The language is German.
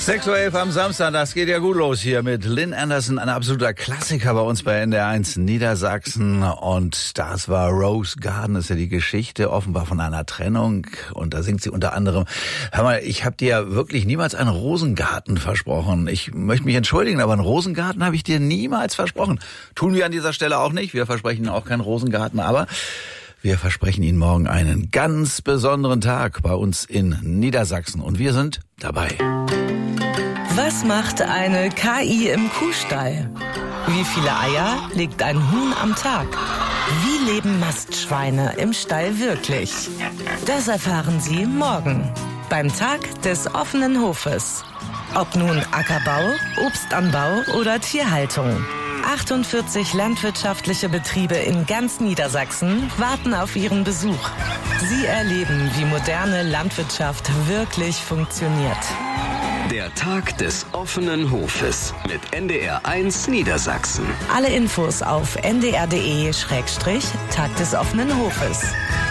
6:11 Uhr am Samstag, das geht ja gut los hier mit Lynn Anderson, ein absoluter Klassiker bei uns bei NDR1 Niedersachsen. Und das war Rose Garden, das ist ja die Geschichte offenbar von einer Trennung. Und da singt sie unter anderem, hör mal, ich habe dir ja wirklich niemals einen Rosengarten versprochen. Ich möchte mich entschuldigen, aber einen Rosengarten habe ich dir niemals versprochen. Tun wir an dieser Stelle auch nicht. Wir versprechen Ihnen auch keinen Rosengarten, aber wir versprechen Ihnen morgen einen ganz besonderen Tag bei uns in Niedersachsen. Und wir sind dabei. Was macht eine KI im Kuhstall? Wie viele Eier legt ein Huhn am Tag? Wie leben Mastschweine im Stall wirklich? Das erfahren Sie morgen beim Tag des offenen Hofes. Ob nun Ackerbau, Obstanbau oder Tierhaltung. 48 landwirtschaftliche Betriebe in ganz Niedersachsen warten auf Ihren Besuch. Sie erleben, wie moderne Landwirtschaft wirklich funktioniort. Der Tag des offenen Hofes mit NDR1 Niedersachsen. Alle Infos auf ndr.de/Tag des offenen Hofes.